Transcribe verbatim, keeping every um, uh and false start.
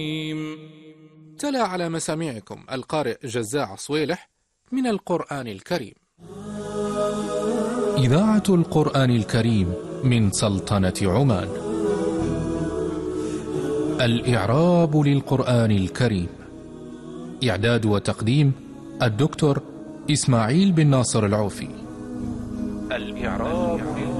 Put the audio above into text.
تلا على مسامعكم القارئ جزاع صويلح من القرآن الكريم. إذاعة القرآن الكريم من سلطنة عمان. الإعراب للقرآن الكريم. إعداد وتقديم الدكتور إسماعيل بن ناصر العوفي. الإعراب